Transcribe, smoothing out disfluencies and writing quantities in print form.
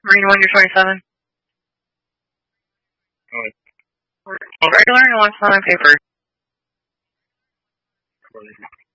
Marine 1 to 27. Regular and what's on paper?